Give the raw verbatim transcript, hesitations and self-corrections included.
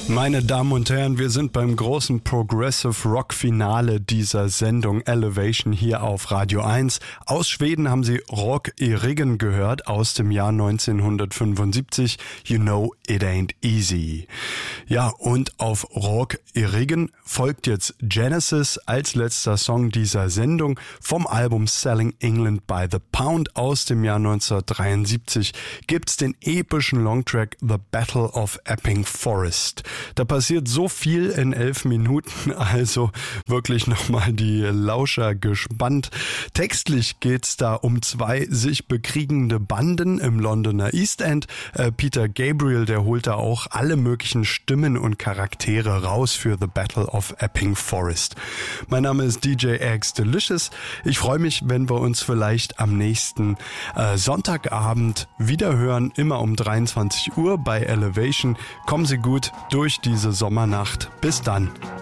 Meine Damen und Herren, wir sind beim großen Progressive Rock Finale dieser Sendung Elevation hier auf Radio eins. Aus Schweden haben Sie Rock i Ryggen gehört aus dem Jahr neunzehnhundertfünfundsiebzig. You know it ain't easy. Ja, und auf Rock i Ryggen folgt jetzt Genesis als letzter Song dieser Sendung vom Album Selling England by the Pound aus dem Jahr neunzehnhundertdreiundsiebzig. Gibt's den epischen Longtrack The Battle of Epping Forest. Da passiert so viel in elf Minuten, also wirklich nochmal die Lauscher gespannt. Textlich geht's da um zwei sich bekriegende Banden im Londoner East End. Äh, Peter Gabriel, der holt da auch alle möglichen Stimmen und Charaktere raus für The Battle of Epping Forest. Mein Name ist D J X Delicious. Ich freue mich, wenn wir uns vielleicht am nächsten äh, Sonntagabend wieder hören, immer um dreiundzwanzig Uhr bei Elevation. Kommen Sie gut durch diese Sommernacht. Bis dann.